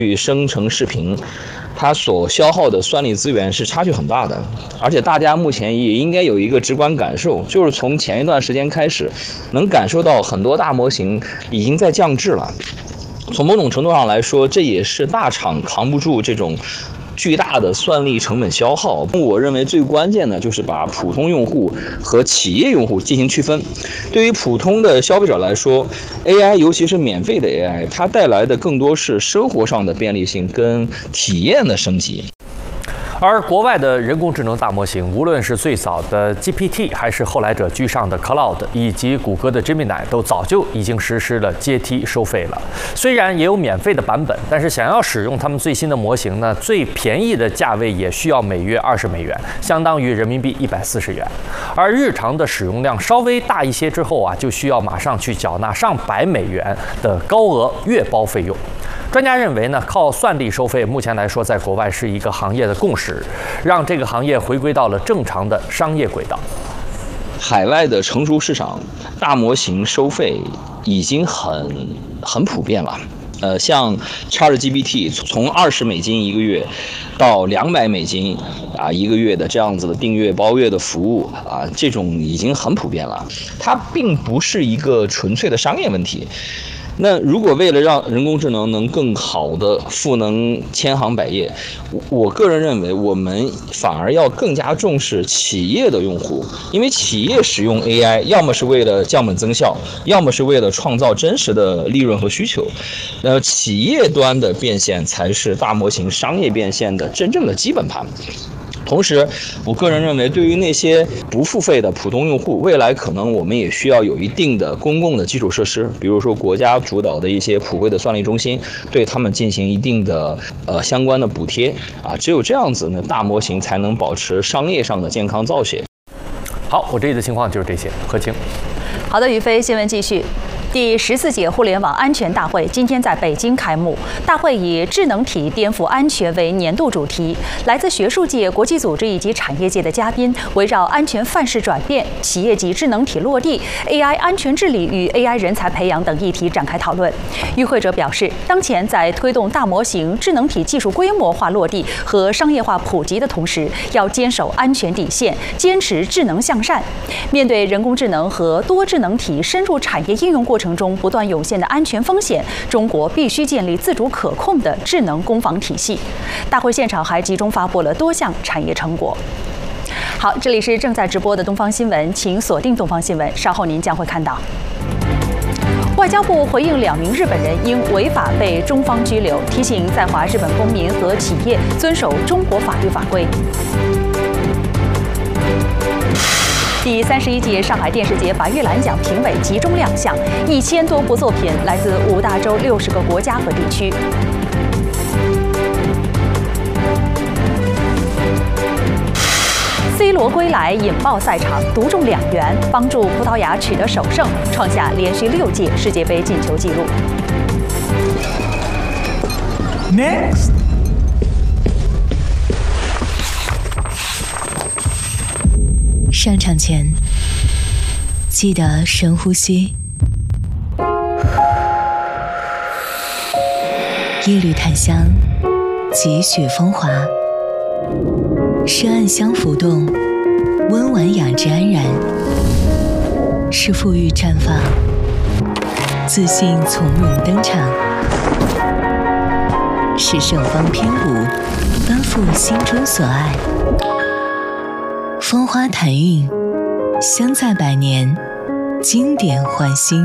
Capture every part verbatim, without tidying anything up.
去生成视频，它所消耗的算力资源是差距很大的，而且大家目前也应该有一个直观感受，就是从前一段时间开始，能感受到很多大模型已经在降智了。从某种程度上来说，这也是大厂扛不住这种巨大的算力成本消耗。我认为最关键的就是把普通用户和企业用户进行区分。对于普通的消费者来说 ，A I 尤其是免费的 A I， 它带来的更多是生活上的便利性跟体验的升级。 而国外的人工智能大模型，无论是最早的 G P T， 还是后来者居上的 Cloud， 以及谷歌的 Gemini， 都早就已经实施了阶梯收费了。虽然也有免费的版本，但是想要使用他们最新的模型呢，最便宜的价位也需要每月二十美元，相当于人民币一百四十元。而日常的使用量稍微大一些之后啊，就需要马上去缴纳上百美元的高额月包费用。专家认为呢，靠算力收费，目前来说，在国外是一个行业的共识，让这个行业回归到了正常的商业轨道。 海外的成熟市场，大模型收费已经很很普遍了。呃，像 ChatGPT 从二十美金一个月到两百美金啊一个月的这样子的订阅包月的服务啊，这种已经很普遍了。它并不是一个纯粹的商业问题。那如果为了让人工智能能更好的赋能千行百业，我个人认为我们反而要更加重视企业的用户，因为企业使用 A I 要么是为了降本增效，要么是为了创造真实的利润和需求。呃，企业端的变现才是大模型商业变现的真正的基本盘。同时，我个人认为，对于那些不付费的普通用户，未来可能我们也需要有一定的公共的基础设施，比如说国家主导的一些普惠的算力中心，对他们进行一定的呃相关的补贴啊，只有这样子呢，大模型才能保持商业上的健康造血。 好，我这里的情况就是这些，何清。 好的，宇飞，新闻继续。第十四届互联网安全大会今天在北京开幕。大会以智能体颠覆安全为年度主题，来自学术界、国际组织以及产业界的嘉宾围绕安全范式转变、企业级智能体落地、A I 安全治理与 A I 人才培养等议题展开讨论。与会者表示，当前在推动大模型、智能体技术规模化落地和商业化普及的同时，要坚守安全底线，坚持智能向善。面对人工智能和多智能体深入产业应用过程中不断涌现的安全风险，中国必须建立自主可控的智能攻防体系。大会现场还集中发布了多项产业成果。好，这里是正在直播的东方新闻，请锁定东方新闻，稍后您将会看到。外交部回应两名日本人因违法被中方拘留，提醒在华日本公民和企业遵守中国法律法规。第三十一届上海电视节白玉兰奖评委集中亮相，一千多部作品来自五大洲六十个国家和地区。C 罗归来引爆赛场，独中两元，帮助葡萄牙取得首胜，创下连续六届世界杯进球纪录。 Next。 上场前，记得深呼吸，一缕檀香，几许风华，是暗香浮动，温婉雅致安然，是馥郁绽放，自信从容登场，是盛放翩舞，奔赴心中所爱。风花弹韵，香在百年，经典换新。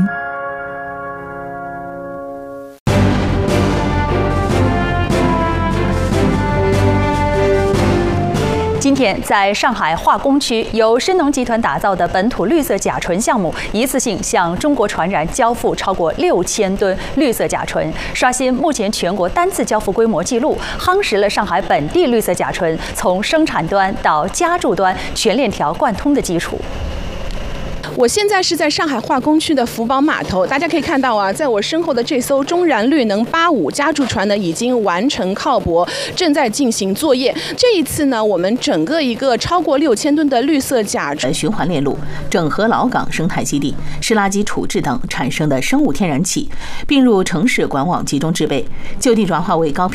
今天，在上海化工区，由深农集团打造的本土绿色甲醇项目，一次性向中国传染交付超过六千吨绿色甲醇，刷新目前全国单次交付规模纪录，夯实了上海本地绿色甲醇从生产端到加注端全链条贯通的基础。 我现在是在上海化工区的福宝码头，大家可以看到啊，在我身后的这艘中燃绿能八五加注船呢，已经完成靠泊，正在进行作业。这一次呢，我们整个一个超过六千吨的绿色甲醇循环链路整合老港生态基地、湿垃圾处置等产生的生物天然气，并入城市管网集中制备，就地转化为高品